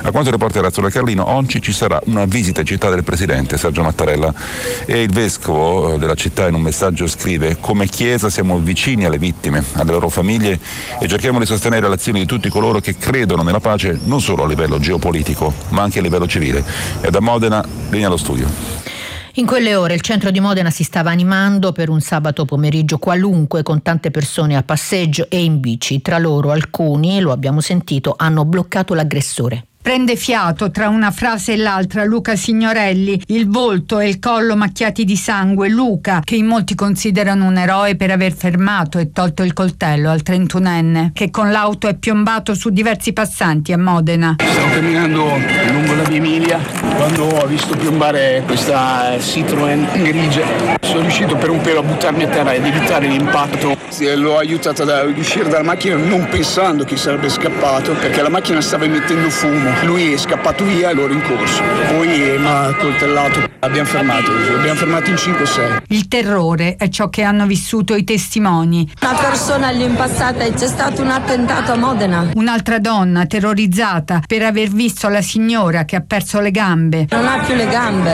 A quanto riporta Razzola Carlino, oggi ci sarà una visita in città del presidente Sergio Mattarella e il vescovo della città in un messaggio scrive: come Chiesa siamo vicini alle vittime, alle loro famiglie e cerchiamo di sostenere le azioni di tutti coloro che credono nella pace non solo a livello geopolitico ma anche a livello civile. E da Modena, linea allo studio. In quelle ore il centro di Modena si stava animando per un sabato pomeriggio qualunque, con tante persone a passeggio e in bici. Tra loro alcuni, lo abbiamo sentito, hanno bloccato l'aggressore. Prende fiato tra una frase e l'altra Luca Signorelli, il volto e il collo macchiati di sangue. Luca, che in molti considerano un eroe per aver fermato e tolto il coltello al 31enne, che con l'auto è piombato su diversi passanti a Modena. Stavo camminando lungo la via Emilia quando ho visto piombare questa Citroen grigia. Sono riuscito per un pelo a buttarmi a terra ed evitare l'impatto. L'ho aiutato ad uscire dalla macchina non pensando che sarebbe scappato, perché la macchina stava emettendo fumo. Lui è scappato via e l'ho rincorso. Poi mi ha coltellato. L'abbiamo fermato in 5-6. Il terrore è ciò che hanno vissuto i testimoni. Una persona lì impazzata e c'è stato un attentato a Modena. Un'altra donna terrorizzata per aver visto la signora che ha perso le gambe. Non ha più le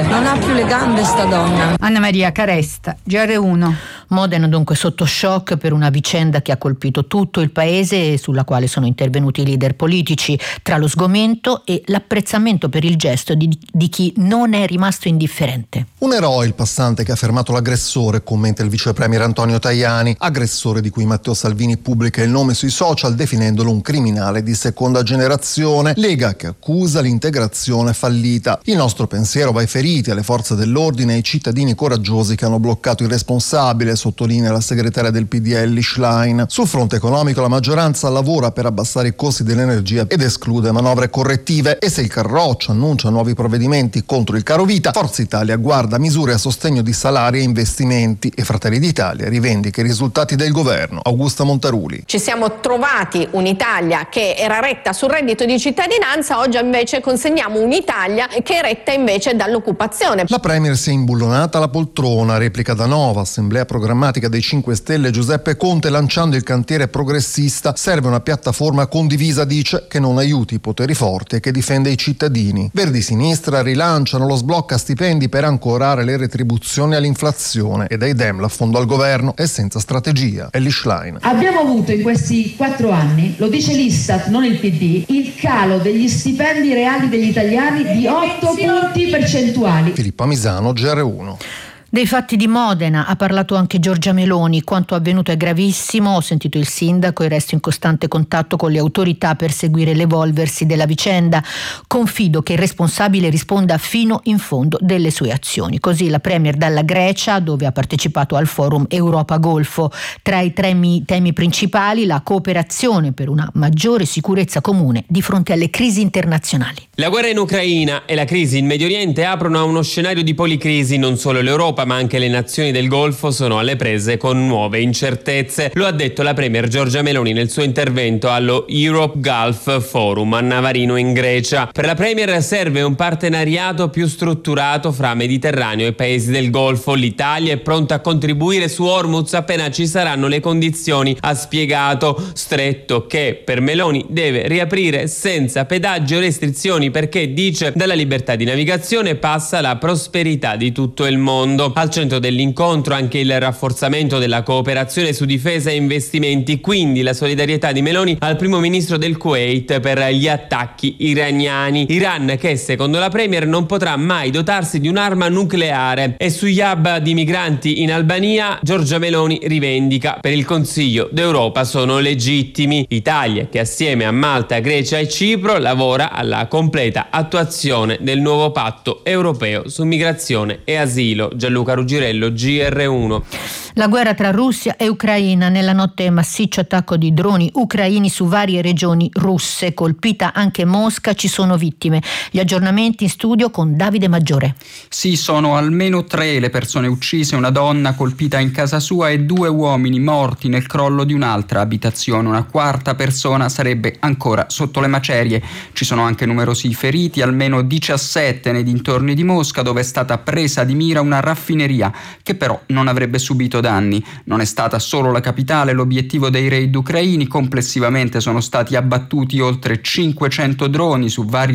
gambe sta donna. Anna Maria Caresta, GR1. Modena dunque sotto shock per una vicenda che ha colpito tutto il paese e sulla quale sono intervenuti i leader politici, tra lo sgomento e l'apprezzamento per il gesto di chi non è rimasto indifferente. Un eroe il passante che ha fermato l'aggressore, commenta il vice premier Antonio Tajani, aggressore di cui Matteo Salvini pubblica il nome sui social definendolo un criminale di seconda generazione, Lega che accusa l'integrazione fallita. Il nostro pensiero va ai feriti, alle forze dell'ordine e ai cittadini coraggiosi che hanno bloccato il responsabile, sottolinea la segretaria del PDL Schlein. Sul fronte economico la maggioranza lavora per abbassare i costi dell'energia ed esclude manovre correttive, e se il Carroccio annuncia nuovi provvedimenti contro il caro vita, Forza Italia guarda misure a sostegno di salari e investimenti e Fratelli d'Italia rivendica i risultati del governo. Augusta Montaruli. Ci siamo trovati un'Italia che era retta sul reddito di cittadinanza, oggi invece consegniamo un'Italia che è retta invece dall'occupazione. La premier si è imbullonata alla poltrona, replica da Nova, assemblea programmatica dei 5 Stelle Giuseppe Conte, lanciando il cantiere progressista. Serve una piattaforma condivisa, dice, che non aiuti i poteri forti e che difende i cittadini. Verdi-Sinistra rilanciano lo sblocca stipendi per ancorare le retribuzioni all'inflazione, e dai Dem l'affondo al governo è senza strategia. Elly Schlein. Abbiamo avuto in questi 4 anni, lo dice l'Istat, non il PD, il calo degli stipendi reali degli italiani di 8 punti percentuali. Filippo Misano, GR1. Dei fatti di Modena ha parlato anche Giorgia Meloni. Quanto avvenuto è gravissimo, ho sentito il sindaco e resto in costante contatto con le autorità per seguire l'evolversi della vicenda. Confido che il responsabile risponda fino in fondo delle sue azioni. Così la premier dalla Grecia, dove ha partecipato al forum Europa-Golfo. Tra i temi principali la cooperazione per una maggiore sicurezza comune di fronte alle crisi internazionali. La guerra in Ucraina e la crisi in Medio Oriente aprono a uno scenario di policrisi. Non solo l'Europa ma anche le nazioni del Golfo sono alle prese con nuove incertezze. Lo ha detto la premier Giorgia Meloni nel suo intervento allo Europe Gulf Forum a Navarino in Grecia. Per la premier serve un partenariato più strutturato fra Mediterraneo e paesi del Golfo. L'Italia è pronta a contribuire su Hormuz appena ci saranno le condizioni, ha spiegato. Stretto che per Meloni deve riaprire senza pedaggi o restrizioni, perché, dice, dalla libertà di navigazione passa la prosperità di tutto il mondo. Al centro dell'incontro anche il rafforzamento della cooperazione su difesa e investimenti, quindi la solidarietà di Meloni al primo ministro del Kuwait per gli attacchi iraniani. Iran che, secondo la premier, non potrà mai dotarsi di un'arma nucleare. E sugli hub di migranti in Albania Giorgia Meloni rivendica: per il Consiglio d'Europa sono legittimi. Italia che assieme a Malta, Grecia e Cipro lavora alla completa attuazione del nuovo patto europeo su migrazione e asilo. Gianluca Ruggirello, GR1. La guerra tra Russia e Ucraina. Nella notte massiccio attacco di droni ucraini su varie regioni russe, colpita anche Mosca, ci sono vittime. Gli aggiornamenti in studio con Davide Maggiore. Sì, sono almeno 3 le persone uccise, una donna colpita in casa sua e 2 uomini morti nel crollo di un'altra abitazione. Una quarta persona sarebbe ancora sotto le macerie. Ci sono anche numerosi feriti, almeno 17 nei dintorni di Mosca, dove è stata presa di mira una raffineria che però non avrebbe subito danni. Non è stata solo la capitale l'obiettivo dei raid ucraini, complessivamente sono stati abbattuti oltre 500 droni su varie